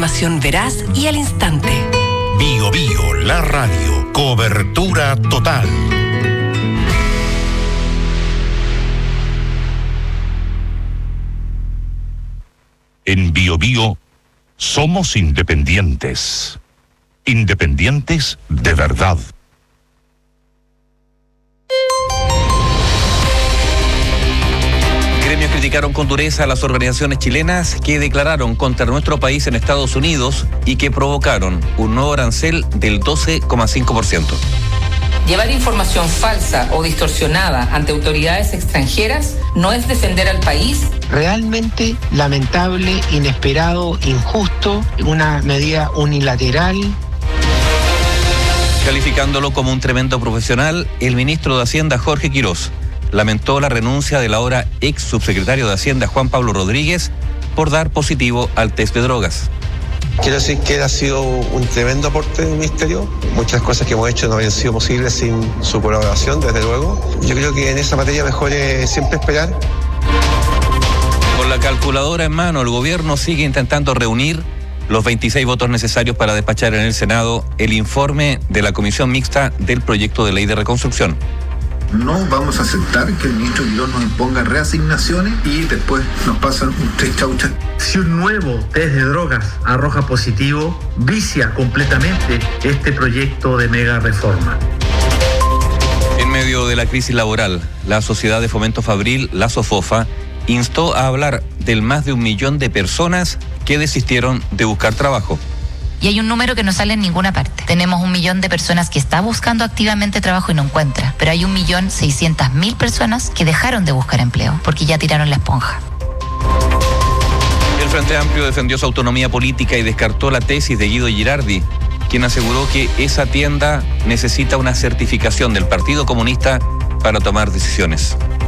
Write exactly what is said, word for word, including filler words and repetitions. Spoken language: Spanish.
información veraz y al instante. Bio Bio, la radio. Cobertura total. En Bio Bio somos independientes. Independientes de verdad. Gremios criticaron con dureza a las organizaciones chilenas que declararon contra nuestro país en Estados Unidos y que provocaron un nuevo arancel del doce coma cinco por ciento. Llevar información falsa o distorsionada ante autoridades extranjeras no es defender al país. Realmente lamentable, inesperado, injusto, una medida unilateral. Calificándolo como un tremendo profesional, el ministro de Hacienda, Jorge Quirós, lamentó la renuncia del ahora ex subsecretario de Hacienda, Juan Pablo Rodríguez, por dar positivo al test de drogas. Quiero decir que ha sido un tremendo aporte del Ministerio. Muchas cosas que hemos hecho no habrían sido posibles sin su colaboración, desde luego. Yo creo que en esa materia mejor es siempre esperar. Con la calculadora en mano, el gobierno sigue intentando reunir los veintiséis votos necesarios para despachar en el Senado el informe de la Comisión Mixta del Proyecto de Ley de Reconstrucción. No vamos a aceptar que el ministro Quirós nos imponga reasignaciones y después nos pasan un tres chauchas. Si un nuevo test de drogas arroja positivo, vicia completamente este proyecto de mega reforma. En medio de la crisis laboral, la Sociedad de Fomento Fabril, la SOFOFA, instó a hablar del más de un millón de personas que desistieron de buscar trabajo. Y hay un número que no sale en ninguna parte. Tenemos un millón de personas que está buscando activamente trabajo y no encuentra. Pero hay un millón seiscientas mil personas que dejaron de buscar empleo porque ya tiraron la esponja. El Frente Amplio defendió su autonomía política y descartó la tesis de Guido Girardi, quien aseguró que esa tienda necesita una certificación del Partido Comunista para tomar decisiones.